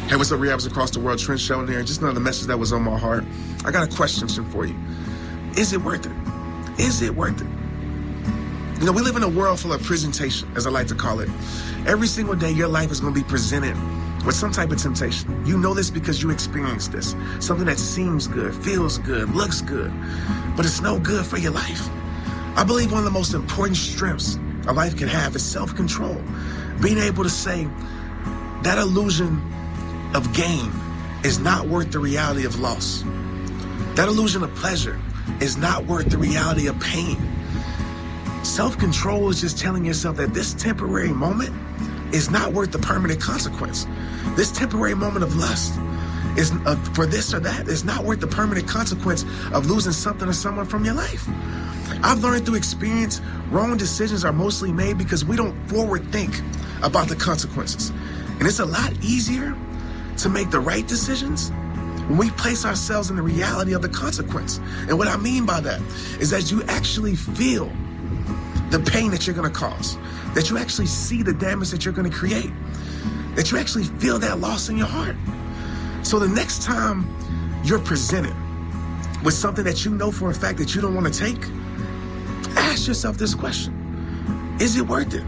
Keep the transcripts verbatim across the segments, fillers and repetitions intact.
Hey, what's up, rehabs across the world? Trent Shelton here. Just another message that was on my heart. I got a question for you. Is it worth it? Is it worth it? You know, we live in a world full of presentation, as I like to call it. Every single day, your life is going to be presented with some type of temptation. You know this because you experienced this. Something that seems good, feels good, looks good, but it's no good for your life. I believe one of the most important strengths a life can have is self-control. Being able to say that illusion of gain is not worth the reality of loss. That illusion of pleasure is not worth the reality of pain. Self-control is just telling yourself that this temporary moment is not worth the permanent consequence. This temporary moment of lust is uh, for this or that is not worth the permanent consequence of losing something or someone from your life. I've learned through experience, wrong decisions are mostly made because we don't forward think about the consequences. And it's a lot easier to make the right decisions when we place ourselves in the reality of the consequence. And what I mean by that is that you actually feel the pain that you're going to cause, that you actually see the damage that you're going to create, that you actually feel that loss in your heart. So the next time you're presented with something that you know for a fact that you don't want to take, ask yourself this question. Is it worth it?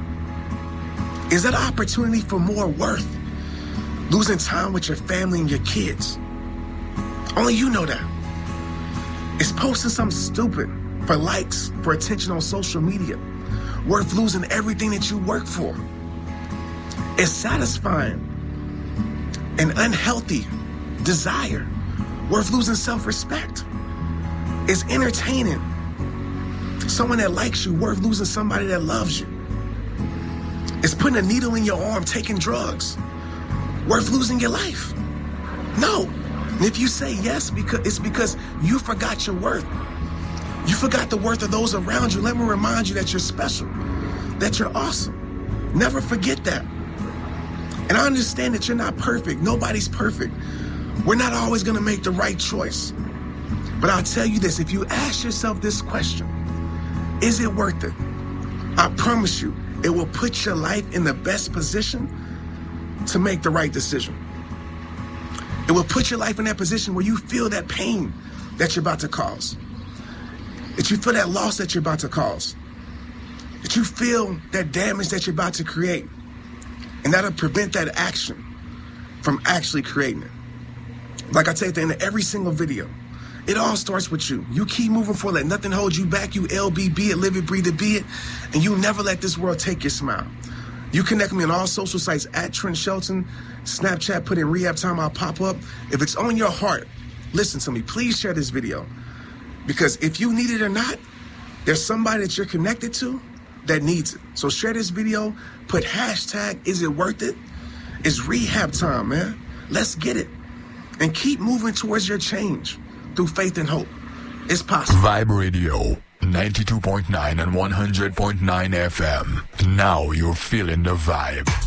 Is that an opportunity for more worth losing time with your family and your kids? Only you know that. Is posting something stupid for likes, for attention on social media worth losing everything that you work for? Is satisfying an unhealthy desire worth losing self-respect? Is entertaining someone that likes you worth losing somebody that loves you? Is putting a needle in your arm, taking drugs, worth losing your life? No. And if you say yes, because it's because you forgot your worth. You forgot the worth of those around you. Let me remind you that you're special, that you're awesome. Never forget that. And I understand that you're not perfect. Nobody's perfect. We're not always going to make the right choice. But I'll tell you this, if you ask yourself this question, is it worth it? I promise you, it will put your life in the best position to make the right decision. It will put your life in that position where you feel that pain that you're about to cause, that you feel that loss that you're about to cause, that you feel that damage that you're about to create, and that'll prevent that action from actually creating it. Like I tell you at the end of every single video, it all starts with you. You keep moving forward. Let nothing hold you back. You L B, be it, live it, breathe it, be it. And you never let this world take your smile. You connect me on all social sites at Trent Shelton. Snapchat, put in rehab time, I'll pop up. If it's on your heart, listen to me. Please share this video. Because if you need it or not, there's somebody that you're connected to that needs it. So share this video. Put hashtag, is it worth it? It's rehab time, man. Let's get it. And keep moving towards your change through faith and hope. It's possible. Vibe Radio, ninety-two point nine and one hundred point nine F M. Now you're feeling the vibe.